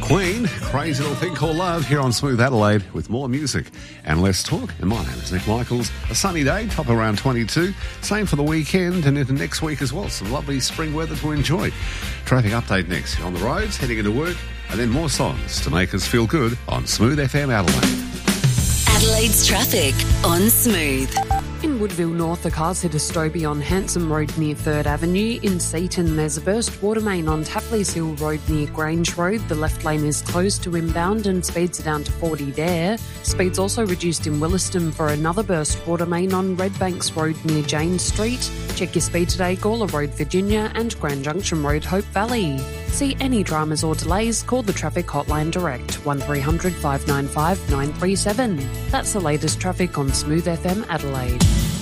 Queen, Crazy Little Thing Called Love, here on Smooth Adelaide with more music and less talk. And my name is Nick Michaels. A sunny day, top around 22. Same for the weekend and into next week as well. Some lovely spring weather to enjoy. Traffic update next. On the roads, heading into work, and then more songs to make us feel good on Smooth FM Adelaide. Adelaide's traffic on Smooth. In Woodville North, the cars hit a Stobie on Hanson Road near 3rd Avenue. In Seaton, there's a burst water main on Tapley's Hill Road near Grange Road. The left lane is closed to inbound and speeds are down to 40 there. Speeds also reduced in Williston for another burst water main on Redbanks Road near Jane Street. Check your speed today, Gawler Road, Virginia and Grand Junction Road, Hope Valley. See any dramas or delays, call the traffic hotline direct, 1300 595 937. That's the latest traffic on Smooth FM Adelaide.